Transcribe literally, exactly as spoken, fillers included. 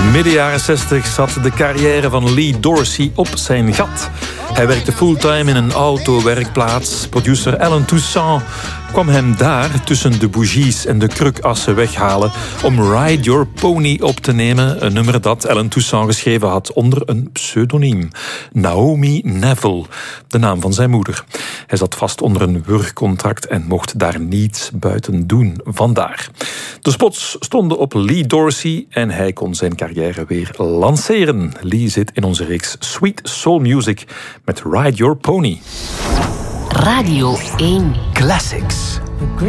Midden jaren zestig zat de carrière van Lee Dorsey op zijn gat. Hij werkte fulltime in een autowerkplaats. Producer Allen Toussaint kwam hem daar tussen de bougies en de krukassen weghalen om Ride Your Pony op te nemen. Een nummer dat Allen Toussaint geschreven had onder een pseudoniem. Naomi Neville, de naam van zijn moeder. Hij zat vast onder een wurgcontract en mocht daar niets buiten doen. Vandaar. De spots stonden op Lee Dorsey en hij kon zijn carrière weer lanceren. Lee zit in onze reeks Sweet Soul Music met Ride Your Pony. Radio één Classics.